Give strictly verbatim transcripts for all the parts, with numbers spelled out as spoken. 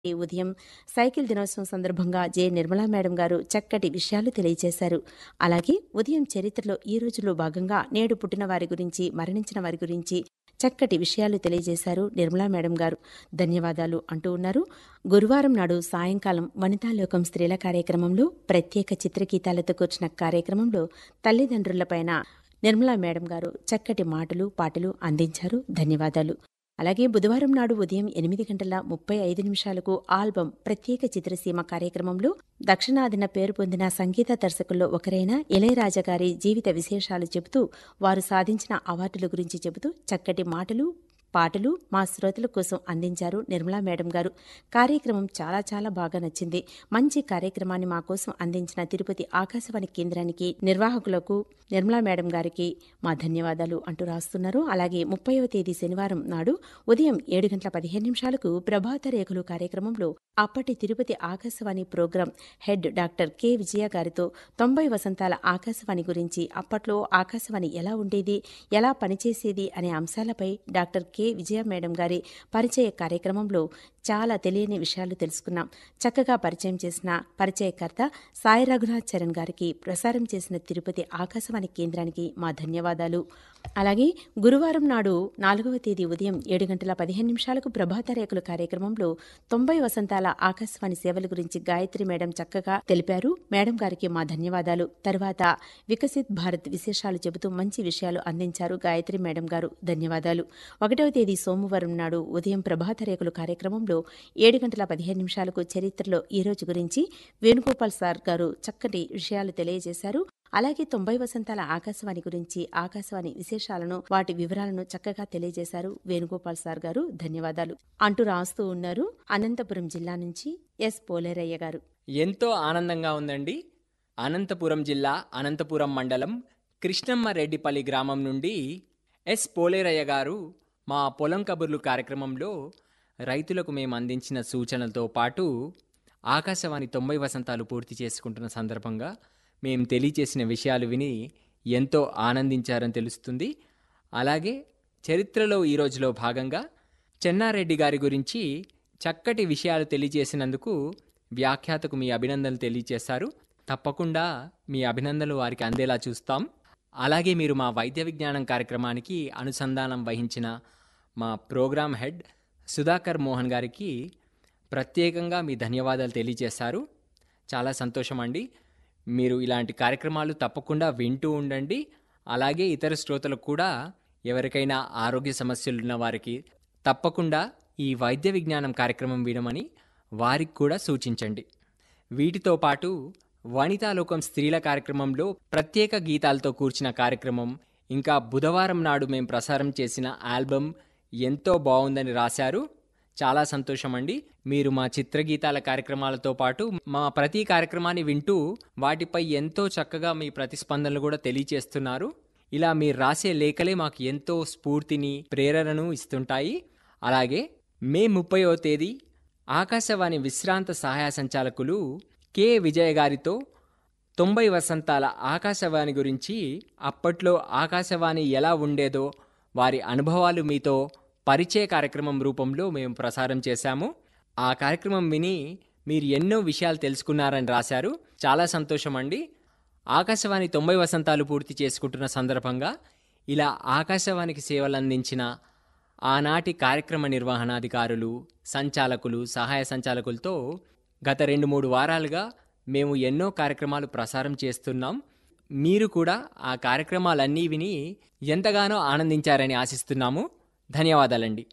ఈ ఉదయం సైకిల్ దినోత్సవం సందర్భంగా జె నిర్మలా మేడం గారు చక్కటి విషయాలు తెలియజేశారు. అలాగే ఉదయం చరిత్రలో ఈ రోజులో భాగంగా నేడు పుట్టిన వారి గురించి, మరణించిన వారి గురించి చక్కటి విషయాలు తెలియజేశారు నిర్మలా మేడం గారు. ధన్యవాదాలు అంటూ ఉన్నారు. గురువారం నాడు సాయంకాలం వనితాలోకం స్త్రీల కార్యక్రమంలో ప్రత్యేక చిత్రగీతాలతో కూర్చిన కార్యక్రమంలో తల్లిదండ్రులపైన నిర్మలా మేడం గారు చక్కటి మాటలు, పాటలు అందించారు. ధన్యవాదాలు. అలాగే బుధవారం నాడు ఉదయం ఎనిమిది గంటల ముప్పై ఐదు నిమిషాలకు ఆల్బం ప్రత్యేక చిత్రసీమ కార్యక్రమంలో దక్షిణాదిన పేరు పొందిన సంగీత దర్శకుల్లో ఒకరైన ఇళయరాజా గారి జీవిత విశేషాలు చెబుతూ, వారు సాధించిన అవార్డుల గురించి చెబుతూ చక్కటి మాటలు, పాటలు మా శ్రోతల కోసం అందించారు నిర్మలా మేడం గారు. కార్యక్రమం చాలా చాలా బాగా నచ్చింది. మంచి కార్యక్రమాన్ని మా కోసం అందించిన తిరుపతి ఆకాశవాణి కేంద్రానికి, నిర్వాహకులకు, నిర్మలా మేడం గారికి మా ధన్యవాదాలు అంటూ రాస్తున్నారు. అలాగే ముప్పైవ తేదీ శనివారం నాడు ఉదయం ఏడు గంటల పదిహేను నిమిషాలకు ప్రభాత రేఖలు కార్యక్రమంలో అప్పటి Tirupati Akashvani programme head doctor K విజయ గారితో తొంభై వసంతాల ఆకాశవాణి గురించి, అప్పట్లో ఆకాశవాణి ఎలా ఉండేది, ఎలా పనిచేసేది అనే అంశాలపై డాక్టర్ కె విజయ మేడం గారి పరిచయ కార్యక్రమంలో చాలా తెలియని విషయాలు తెలుసుకున్నాం. చక్కగా పరిచయం చేసిన పరిచయకర్త సాయి రఘునాథ్ చరణ్ గారికి, ప్రసారం చేసిన తిరుపతి ఆకాశవాణి కేంద్రానికి మా ధన్యవాదాలు. అలాగే గురువారం నాడు నాలుగవ తేదీ ఉదయం ఏడు గంటల పదిహేను నిమిషాలకు ప్రభాత రేఖలు కార్యక్రమంలో తొంభై వసంతాల ఆకాశవాణి సేవల గురించి గాయత్రి మేడం చక్కగా తెలిపారు. మేడం గారికి మా ధన్యవాదాలు. తర్వాత వికసిత్ భారత్ విశేషాలు చెబుతూ మంచి విషయాలు అందించారు గాయత్రి మేడం గారు. ధన్యవాదాలు. ఒకటవ తేదీ సోమవారం నాడు ఉదయం ప్రభాత రేఖలు కార్యక్రమంలో ఏడు గంటల పదిహేను నిమిషాలకు చరిత్రలో ఈ రోజు గురించి వేణుగోపాల్ సార్ గారు చక్కటి విషయాలు తెలియజేశారు. అలాగే తొంభై వసంతాల ఆకాశవాణి గురించి, ఆకాశవాణి విశేషాలను, వాటి వివరాలను చక్కగా తెలియజేశారు వేణుగోపాల్ సార్ గారు. ధన్యవాదాలు అంటూ రాస్తూ ఉన్నారు అనంతపురం జిల్లా నుంచి ఎస్ పోలేరయ్య గారు. ఎంతో ఆనందంగా ఉందండి. అనంతపురం జిల్లా అనంతపురం మండలం కృష్ణమ్మ రెడ్డిపల్లి గ్రామం నుండి ఎస్ పోలేరయ్య గారు మా పొలం కబుర్లు కార్యక్రమంలో రైతులకు మేము అందించిన సూచనలతో పాటు ఆకాశవాణి తొంభై వసంతాలు పూర్తి చేసుకుంటున్న సందర్భంగా మేము తెలియచేసిన విషయాలు విని ఎంతో ఆనందించారని తెలుస్తుంది. అలాగే చరిత్రలో ఈ రోజులో భాగంగా చెన్నారెడ్డి గారి గురించి చక్కటి విషయాలు తెలియజేసినందుకు వ్యాఖ్యాతకు మీ అభినందనలు తెలియజేశారు. తప్పకుండా మీ అభినందనలు వారికి అందేలా చూస్తాం. అలాగే మీరు మా వైద్య విజ్ఞానం కార్యక్రమానికి అనుసంధానం వహించిన మా ప్రోగ్రాం హెడ్ సుధాకర్ మోహన్ గారికి ప్రత్యేకంగా మీ ధన్యవాదాలు తెలియజేశారు. చాలా సంతోషం అండి. మీరు ఇలాంటి కార్యక్రమాలు తప్పకుండా వింటూ ఉండండి. అలాగే ఇతర శ్రోతలకు కూడా ఎవరికైనా ఆరోగ్య సమస్యలు ఉన్న వారికి తప్పకుండా ఈ వైద్య విజ్ఞానం కార్యక్రమం వినమని వారికి కూడా సూచించండి. వీటితో పాటు వనితాలోకం స్త్రీల కార్యక్రమంలో ప్రత్యేక గీతాలతో కూర్చిన కార్యక్రమం, ఇంకా బుధవారం నాడు మేము ప్రసారం చేసిన ఆల్బమ్ ఎంతో బాగుందని రాశారు. చాలా సంతోషం అండి. మీరు మా చిత్రగీతాల కార్యక్రమాలతో పాటు మా ప్రతి కార్యక్రమాన్ని వింటూ వాటిపై ఎంతో చక్కగా మీ ప్రతిస్పందనలు కూడా తెలియచేస్తున్నారు. ఇలా మీరు రాసే లేఖలే మాకు ఎంతో స్ఫూర్తిని, ప్రేరణను ఇస్తుంటాయి. అలాగే మే ముప్పైవ తేదీ ఆకాశవాణి విశ్రాంత సహాయ సంచాలకులు కె విజయ్ గారితో తొంభై వసంతాల ఆకాశవాణి గురించి, అప్పట్లో ఆకాశవాణి ఎలా ఉండేదో వారి అనుభవాలు మీతో పరిచయ కార్యక్రమం రూపంలో మేము ప్రసారం చేశాము. ఆ కార్యక్రమం విని మీరు ఎన్నో విషయాలు తెలుసుకున్నారని రాశారు. చాలా సంతోషం అండి. ఆకాశవాణి తొంభై వసంతాలు పూర్తి చేసుకుంటున్న సందర్భంగా ఇలా ఆకాశవాణికి సేవలు అందించిన ఆనాటి కార్యక్రమ నిర్వహణాధికారులు, సంచాలకులు, సహాయ సంచాలకులతో గత రెండు మూడు వారాలుగా మేము ఎన్నో కార్యక్రమాలు ప్రసారం చేస్తున్నాం. మీరు కూడా ఆ కార్యక్రమాలన్నీ విని ఎంతగానో ఆనందించారని ఆశిస్తున్నాము. ధన్యవాదాలండి.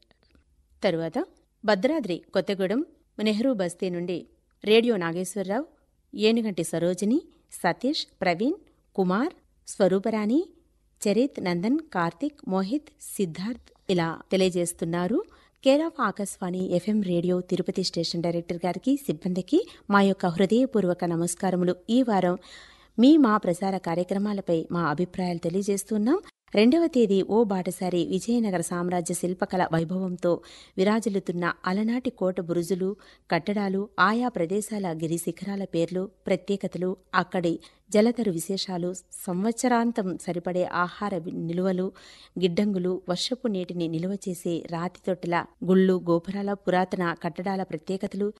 తరువాత భద్రాద్రి కొత్తగూడెం నెహ్రూ బస్తీ నుండి రేడియో నాగేశ్వరరావు, ఏనుగంటి సరోజిని, సతీష్, ప్రవీణ్, కుమార్, స్వరూపరాణి, చరిత్, నందన్, కార్తిక్, మోహిత్, సిద్ధార్థ్ ఇలా తెలియజేస్తున్నారు. Care of Akashvani FM radio Tirupati station director గారికి, సిబ్బందికి మా యొక్క హృదయపూర్వక నమస్కారములు. ఈ వారం మీ మా ప్రసార కార్యక్రమాలపై మా అభిప్రాయాలు తెలియజేస్తున్నాం. రెండవ తేదీ ఓ బాటసారి విజయనగర సామ్రాజ్య శిల్పకళ వైభవంతో విరాజిల్లుతున్న అలనాటి కోట బురుజులు, కట్టడాలు, ఆయా ప్రదేశాల గిరి శిఖరాల పేర్లు, ప్రత్యేకతలు, అక్కడి జలతరు విశేషాలు, సంవత్సరాంతం సరిపడే ఆహార నిలువలు, గిడ్డంగులు, వర్షపు నీటిని నిలువ చేసే రాతి తొట్టెల గుళ్ళు, గోపురాల, పురాతన కట్టడాల ప్రత్యేకతలు,